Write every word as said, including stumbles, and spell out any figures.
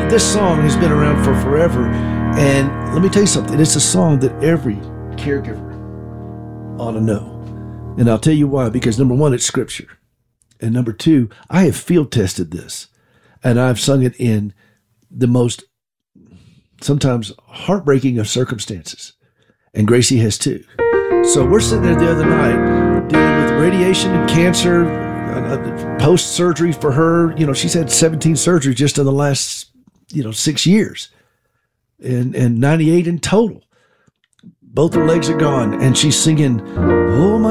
this song has been around for forever. And let me tell you something. It's a song that every caregiver ought to know. And I'll tell you why. Because number one, it's scripture. And number two, I have field tested this. And I've sung it in the most sometimes heartbreaking of circumstances. And Gracie has too. So we're sitting there the other night dealing with radiation and cancer, uh, post-surgery for her. You know, she's had seventeen surgeries just in the last, you know, six years. And, and ninety-eight in total. Both her legs are gone. And she's singing, "Oh, my